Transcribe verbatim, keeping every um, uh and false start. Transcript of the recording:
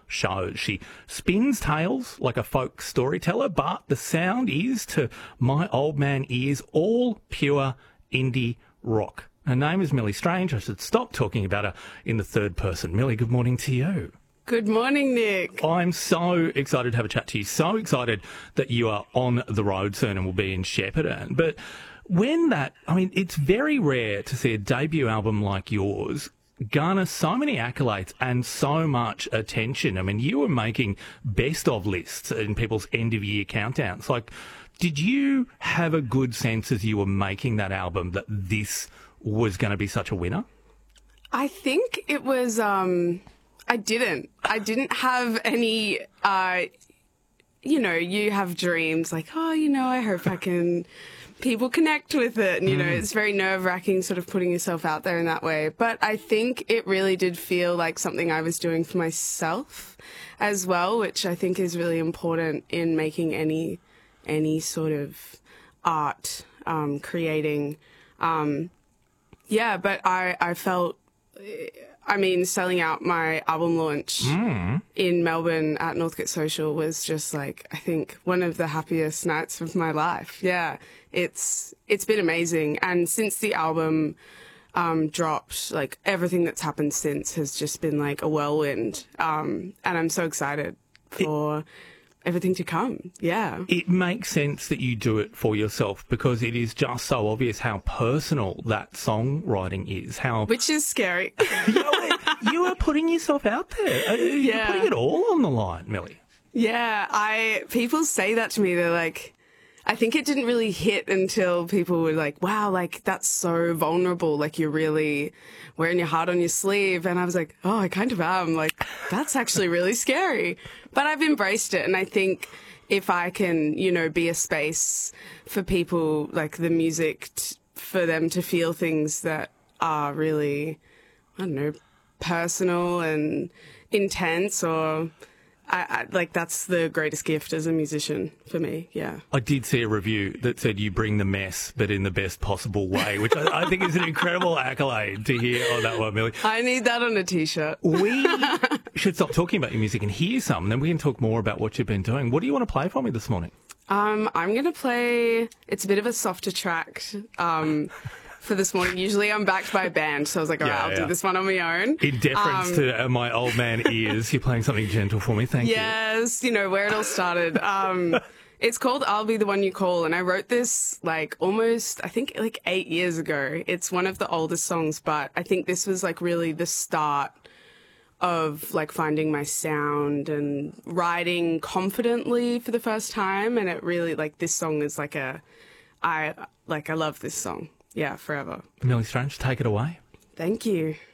shows. She spins tales like a folk storyteller, but the sound is, to my old man ears, all pure indie rock. Her name is Millie Strange. I should stop talking about her in the third person. Millie, good morning to you. Good morning, Nick. I'm so excited to have a chat to you. So excited that you are on the road soon and will be in Shepparton. But when that, I mean, it's very rare to see a debut album like yours garner so many accolades and so much attention. I mean, you were making best of lists in people's end of year countdowns. Like, did you have a good sense as you were making that album that this was going to be such a winner? I think it was, um, I didn't. I didn't have any, uh, you know, you have dreams like, oh, you know, I hope I can, people connect with it. And, you know, mm. it's very nerve-wracking sort of putting yourself out there in that way. But I think it really did feel like something I was doing for myself as well, which I think is really important in making any, any sort of art, um, creating, um, yeah, but I, I felt, I mean, selling out my album launch mm. in Melbourne at Northcote Social was just like, I think, one of the happiest nights of my life. Yeah, it's it's been amazing. And since the album um, dropped, like everything that's happened since has just been like a whirlwind. Um, and I'm so excited for it, everything to come. Yeah. It makes sense that you do it for yourself because it is just so obvious how personal that songwriting is. How Which is scary. you, know, you are putting yourself out there. You're yeah. putting it all on the line, Millie. Yeah. I people say that to me. They're like, I think it didn't really hit until people were like, wow, like that's so vulnerable. Like you're really wearing your heart on your sleeve. And I was like, oh, I kind of am. Like, that's actually really scary. But I've embraced it. And I think if I can, you know, be a space for people, like the music, t- for them to feel things that are really, I don't know, personal and intense, or I, I, like that's the greatest gift as a musician for me. Yeah. I did see a review that said you bring the mess, but in the best possible way, which I, I think is an incredible accolade to hear on that one, Millie. I need that on a T-shirt. We should stop talking about your music and hear some, and then we can talk more about what you've been doing. What do you want to play for me this morning? Um, I'm going to play, it's a bit of a softer track. Um, for this morning. Usually I'm backed by a band, so I was like, all right, yeah, I'll yeah. do this one on my own. In deference um, to uh, my old man ears, you're playing something gentle for me. Thank yes, you. Yes, you know, where it all started. Um, it's called I'll Be the One You Call, and I wrote this like almost, I think like eight years ago. It's one of the oldest songs, but I think this was like really the start of like finding my sound and writing confidently for the first time. And it really, like, this song is like a, I, like, I love this song. Yeah, forever. Millie Strange, take it away. Thank you.